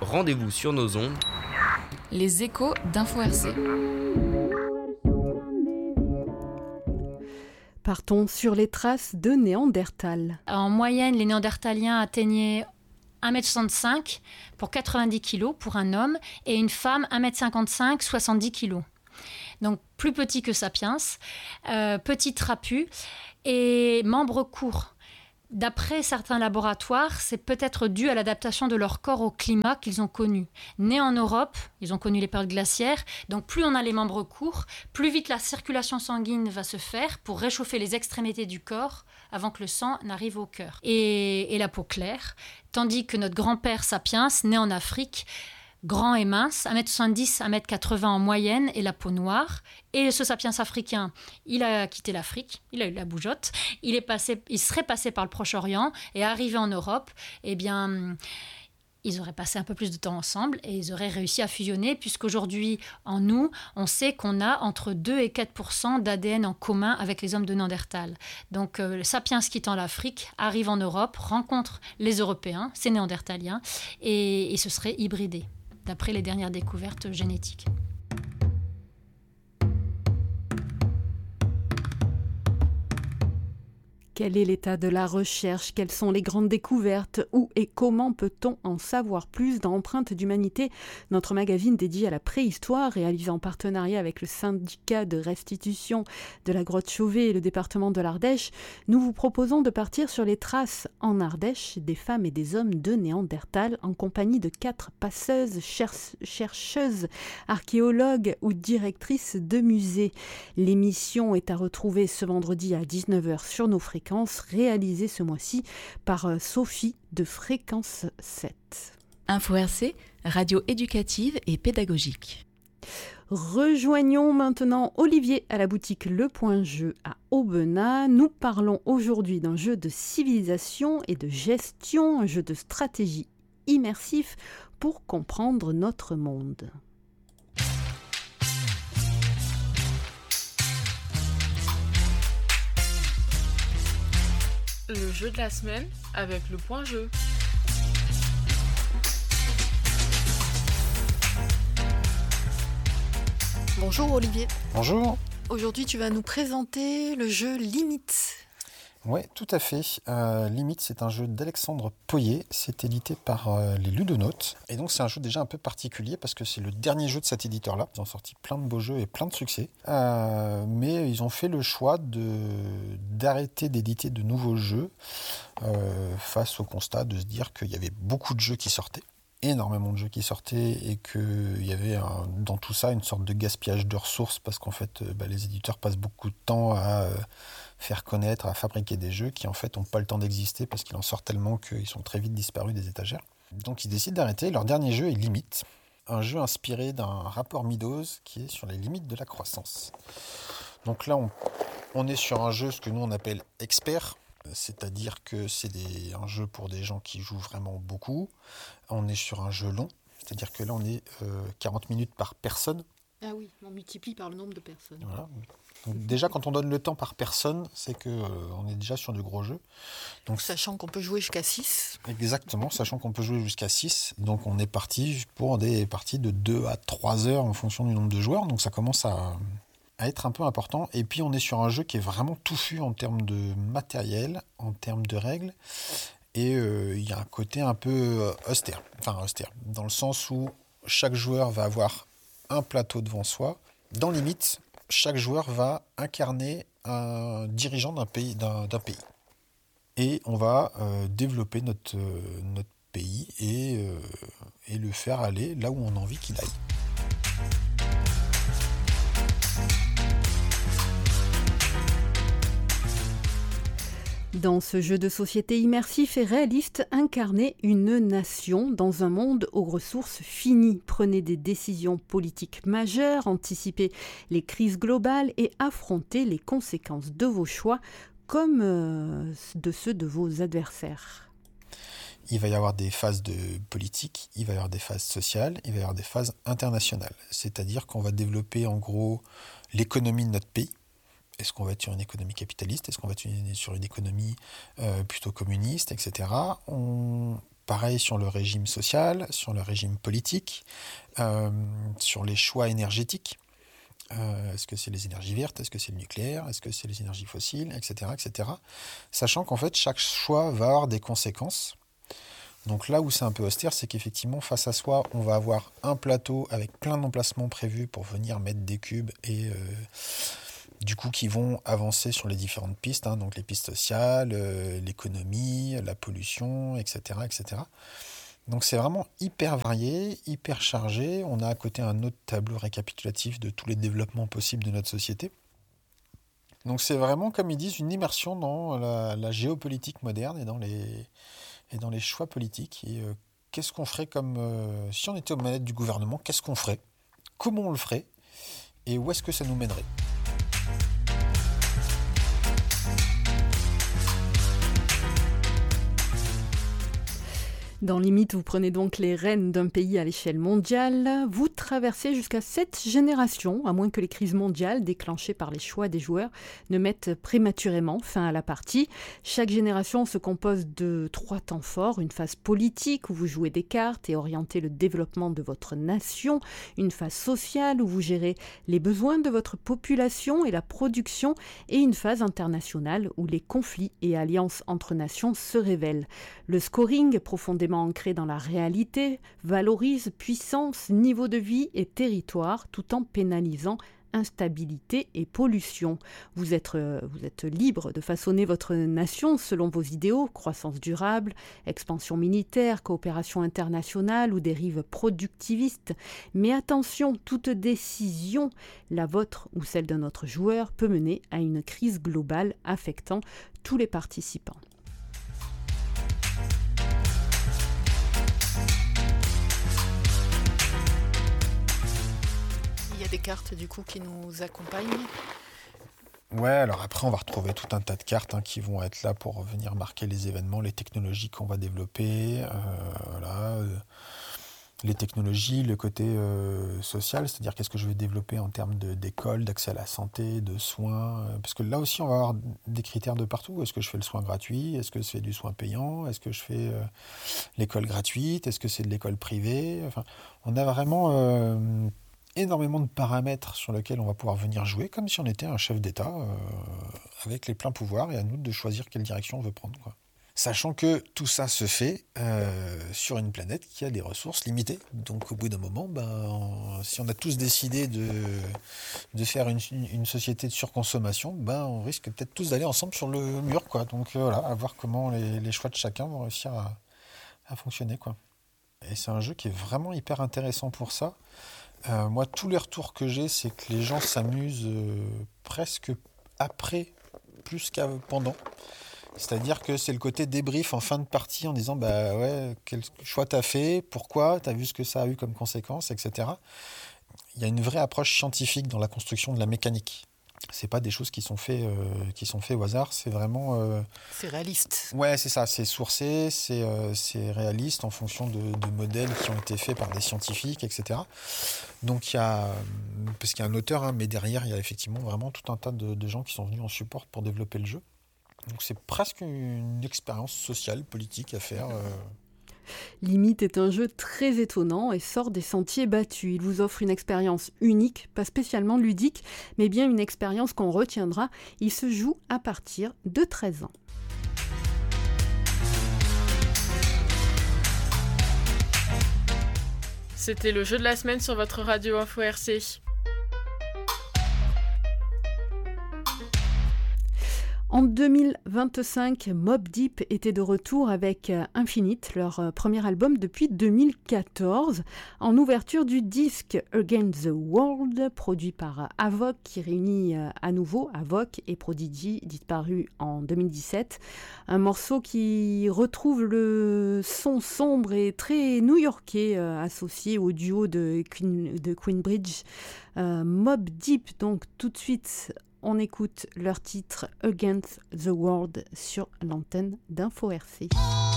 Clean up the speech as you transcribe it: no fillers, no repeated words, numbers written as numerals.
rendez-vous sur nos ondes. Les échos d'Info RC. Partons sur les traces de Néandertal. En moyenne, les Néandertaliens atteignaient 1,65 m pour 90 kg pour un homme et une femme 1,55 m, 70 kg. Donc plus petit que Sapiens, petit trapu et membres courts. D'après certains laboratoires, c'est peut-être dû à l'adaptation de leur corps au climat qu'ils ont connu. Nés en Europe, ils ont connu les périodes glaciaires, donc plus on a les membres courts, plus vite la circulation sanguine va se faire pour réchauffer les extrémités du corps avant que le sang n'arrive au cœur. Et la peau claire, tandis que notre grand-père Sapiens, né en Afrique, grand et mince, 1,70 m, 1,80 m en moyenne, et la peau noire. Et ce sapiens africain, il a quitté l'Afrique, il a eu la bougeotte, il serait passé par le Proche-Orient et arrivé en Europe, eh bien, ils auraient passé un peu plus de temps ensemble et ils auraient réussi à fusionner, puisqu'aujourd'hui, en nous, on sait qu'on a entre 2 et 4% d'ADN en commun avec les hommes de Néandertal. Donc, le sapiens quittant l'Afrique arrive en Europe, rencontre les Européens, ces Néandertaliens, et se serait hybridé, d'après les dernières découvertes génétiques. Quel est l'état de la recherche? Quelles sont les grandes découvertes? Où et comment peut-on en savoir plus dans Empreinte d'humanité, notre magazine dédié à la préhistoire, réalisé en partenariat avec le syndicat de restitution de la grotte Chauvet et le département de l'Ardèche? Nous vous proposons de partir sur les traces en Ardèche des femmes et des hommes de Néandertal en compagnie de 4 passeuses, chercheuses, archéologues ou directrices de musées. L'émission est à retrouver ce vendredi à 19h sur nos fréquences, réalisée ce mois-ci par Sophie de Fréquence 7. Info RC, radio éducative et pédagogique. Rejoignons maintenant Olivier à la boutique Le Point Jeu à Aubenas. Nous parlons aujourd'hui d'un jeu de civilisation et de gestion, un jeu de stratégie immersif pour comprendre notre monde. Le jeu de la semaine avec le point jeu. Bonjour Olivier. Bonjour. Aujourd'hui tu vas nous présenter le jeu Limite. Oui, tout à fait. Limite, c'est un jeu d'Alexandre Poyet. C'est édité par les Ludonautes. Et donc, c'est un jeu déjà un peu particulier parce que c'est le dernier jeu de cet éditeur-là. Ils ont sorti plein de beaux jeux et plein de succès. Mais ils ont fait le choix d'arrêter d'éditer de nouveaux jeux face au constat de se dire qu'il y avait beaucoup de jeux qui sortaient. Énormément de jeux qui sortaient et qu'il y avait dans tout ça une sorte de gaspillage de ressources parce qu'en fait, les éditeurs passent beaucoup de temps à faire connaître, à fabriquer des jeux qui en fait n'ont pas le temps d'exister parce qu'ils en sortent tellement qu'ils sont très vite disparus des étagères. Donc ils décident d'arrêter. Leur dernier jeu est Limite, un jeu inspiré d'un rapport Meadows qui est sur les limites de la croissance. Donc là on est sur un jeu, ce que nous on appelle expert, c'est-à-dire que c'est un jeu pour des gens qui jouent vraiment beaucoup. On est sur un jeu long, c'est-à-dire que là on est 40 minutes par personne. Ah oui, on multiplie par le nombre de personnes. Voilà. Donc déjà, quand on donne le temps par personne, c'est qu'on est déjà sur du gros jeu. Donc, sachant qu'on peut jouer jusqu'à 6. Exactement, sachant qu'on peut jouer jusqu'à 6. Donc on est parti pour des parties de 2 à 3 heures en fonction du nombre de joueurs. Donc ça commence à être un peu important. Et puis on est sur un jeu qui est vraiment touffu en termes de matériel, en termes de règles. Et il y a un côté un peu austère. Enfin austère, dans le sens où chaque joueur va avoir un plateau devant soi. Dans Limite, chaque joueur va incarner un dirigeant d'un pays. Et on va développer notre pays et le faire aller là où on a envie qu'il aille. Dans ce jeu de société immersif et réaliste, incarnez une nation dans un monde aux ressources finies. Prenez des décisions politiques majeures, anticipez les crises globales et affrontez les conséquences de vos choix comme de ceux de vos adversaires. Il va y avoir des phases de politique, il va y avoir des phases sociales, il va y avoir des phases internationales. C'est-à-dire qu'on va développer en gros l'économie de notre pays. Est-ce qu'on va être sur une économie capitaliste? Est-ce qu'on va être sur une économie plutôt communiste, etc. pareil sur le régime social, sur le régime politique, sur les choix énergétiques. Est-ce que c'est les énergies vertes, est-ce que c'est le nucléaire, est-ce que c'est les énergies fossiles, etc., etc. Sachant qu'en fait, chaque choix va avoir des conséquences. Donc là où c'est un peu austère, c'est qu'effectivement, face à soi, on va avoir un plateau avec plein d'emplacements prévus pour venir mettre des cubes et du coup qui vont avancer sur les différentes pistes, hein, donc les pistes sociales, l'économie, la pollution, etc., etc. Donc c'est vraiment hyper varié, hyper chargé. On a à côté un autre tableau récapitulatif de tous les développements possibles de notre société. Donc c'est vraiment, comme ils disent, une immersion dans la géopolitique moderne et dans les choix politiques. Et qu'est-ce qu'on ferait comme... si on était aux manettes du gouvernement, qu'est-ce qu'on ferait ? Comment on le ferait ? Et où est-ce que ça nous mènerait ? Dans Limite, vous prenez donc les rênes d'un pays à l'échelle mondiale. Vous traversez jusqu'à 7 générations, à moins que les crises mondiales déclenchées par les choix des joueurs ne mettent prématurément fin à la partie. Chaque génération se compose de 3 temps forts. Une phase politique où vous jouez des cartes et orientez le développement de votre nation. Une phase sociale où vous gérez les besoins de votre population et la production. Et une phase internationale où les conflits et alliances entre nations se révèlent. Le scoring, profondément ancré dans la réalité, valorise puissance, niveau de vie et territoire tout en pénalisant instabilité et pollution. Vous êtes libre de façonner votre nation selon vos idéaux, croissance durable, expansion militaire, coopération internationale ou dérive productiviste. Mais attention, toute décision, la vôtre ou celle d'un autre joueur, peut mener à une crise globale affectant tous les participants. Il y a des cartes du coup qui nous accompagnent. Ouais, alors après on va retrouver tout un tas de cartes qui vont être là pour venir marquer les événements, les technologies qu'on va développer, les technologies, le côté social, c'est-à-dire qu'est-ce que je vais développer en termes d'école, d'accès à la santé, de soins, parce que là aussi on va avoir des critères de partout. Est-ce que je fais le soin gratuit ? Est-ce que je fais du soin payant ? Est-ce que je fais l'école gratuite ? Est-ce que c'est de l'école privée ? Enfin, on a vraiment énormément de paramètres sur lesquels on va pouvoir venir jouer, comme si on était un chef d'État avec les pleins pouvoirs, et à nous de choisir quelle direction on veut prendre, quoi. Sachant que tout ça se fait sur une planète qui a des ressources limitées. Donc au bout d'un moment, si on a tous décidé de faire une société de surconsommation, on risque peut-être tous d'aller ensemble sur le mur, quoi. Donc voilà, à voir comment les choix de chacun vont réussir à fonctionner, quoi. Et c'est un jeu qui est vraiment hyper intéressant pour ça. Moi, tous les retours que j'ai, c'est que les gens s'amusent presque après, plus qu'à pendant. C'est-à-dire que c'est le côté débrief en fin de partie en disant quel choix t'as fait, pourquoi, t'as vu ce que ça a eu comme conséquence, etc. Il y a une vraie approche scientifique dans la construction de la mécanique. C'est pas des choses qui sont faites au hasard, c'est vraiment... C'est réaliste. Ouais, c'est ça, c'est sourcé, c'est réaliste en fonction de modèles qui ont été faits par des scientifiques, etc. Donc parce qu'il y a un auteur, mais derrière il y a effectivement vraiment tout un tas de gens qui sont venus en support pour développer le jeu. Donc c'est presque une expérience sociale, politique à faire. Limite est un jeu très étonnant et sort des sentiers battus. Il vous offre une expérience unique, pas spécialement ludique, mais bien une expérience qu'on retiendra. Il se joue à partir de 13 ans. C'était le jeu de la semaine sur votre radio Info RC. En 2025, Mobb Deep était de retour avec Infinite, leur premier album depuis 2014, en ouverture du disque Against the World, produit par Avoc, qui réunit à nouveau Avoc et Prodigy, disparu en 2017. Un morceau qui retrouve le son sombre et très new-yorkais associé au duo de Queenbridge. Mobb Deep, donc tout de suite... On écoute leur titre Against the World sur l'antenne d'Info RC.